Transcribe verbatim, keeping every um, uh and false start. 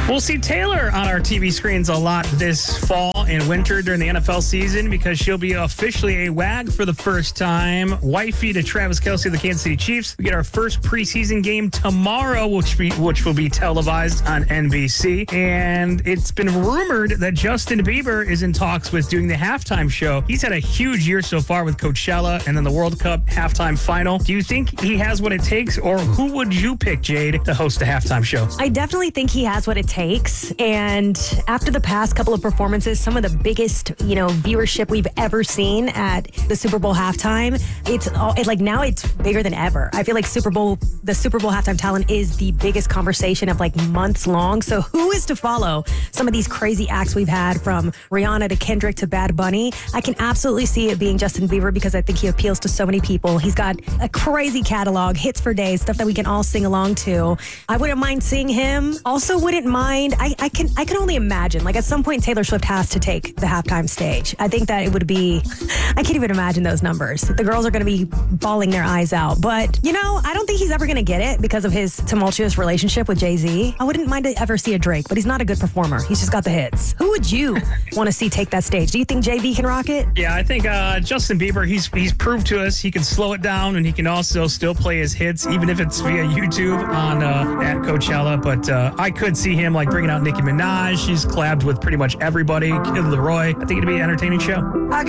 We'll see Taylor on our T V screens a lot this fall and winter during the N F L season because she'll be officially a WAG for the first time. Wifey to Travis Kelce of the Kansas City Chiefs. We get our first preseason game tomorrow, which, be, which will be televised on N B C. And it's been rumored that Justin Bieber is in talks with doing the halftime show. He's had a huge year so far with Coachella and then the World Cup halftime final. Do you think he has what it takes, or who would you pick, Jade, to host the halftime show? I definitely think he has what it takes. And after the past couple of performances, some of the biggest, you know, viewership we've ever seen at the Super Bowl halftime, it's all, it, like now it's bigger than ever. I feel like Super Bowl, the Super Bowl halftime talent is the biggest conversation of like months long. So who is to follow some of these crazy acts we've had, from Rihanna to Kendrick to Bad Bunny? I can absolutely see it being Justin Bieber because I think he appeals to so many people. He's got a crazy catalog, hits for days, stuff that we can all sing along to. I wouldn't mind seeing him. Also wouldn't mind, I, I can I can only imagine, like at some point Taylor Swift has to take the halftime stage. I think that it would be, I can't even imagine those numbers. The girls are going to be bawling their eyes out. But, you know, I don't think he's ever going to get it because of his tumultuous relationship with Jay-Z. I wouldn't mind to ever see a Drake, but he's not a good performer. He's just got the hits. Who would you want to see take that stage? Do you think J B can rock it? Yeah, I think uh, Justin Bieber, he's he's proved to us he can slow it down, and he can also still play his hits, even if it's via YouTube on uh, at Coachella. But uh, I could see him like bringing out Nicki Minaj. She's collabed with pretty much everybody. Kid Leroy. I think it'd be an entertaining show.